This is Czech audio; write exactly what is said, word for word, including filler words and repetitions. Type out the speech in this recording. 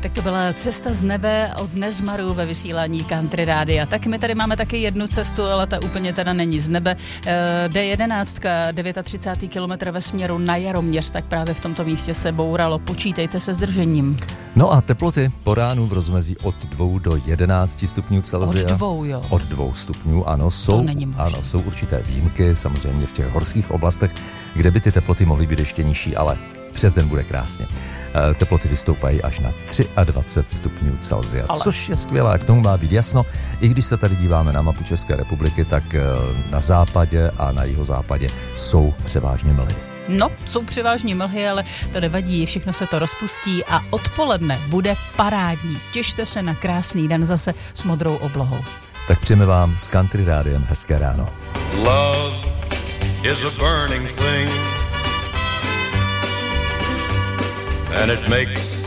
Tak to byla Cesta z nebe od Nezmaru ve vysílání Country Rádia. Tak my tady máme taky jednu cestu, ale ta úplně teda není z nebe. D jedenáct, třicátý devátý kilometr ve směru na Jaroměř, tak právě v tomto místě se bouralo. Počítejte se zdržením. No a teploty po ránu v rozmezí od dvou do jedenácti stupňů Celsia. Od dvou, jo. Od dvou stupňů, ano. Jsou, ano, jsou určité výjimky, samozřejmě v těch horských oblastech, kde by ty teploty mohly být ještě nižší, ale přes den bude krásně. Teploty vystoupají až na dvacet tři stupňů Celsia, ale... což je skvělé, k tomu má být jasno. I když se tady díváme na mapu České republiky, tak na západě a na jihozápadě jsou převážně mlhy. No, jsou převážně mlhy, ale to nevadí, všechno se to rozpustí a odpoledne bude parádní. Těšte se na krásný den zase s modrou oblohou. Tak přejeme vám s Country Rádiem hezké ráno. Love is a burning thing, and it makes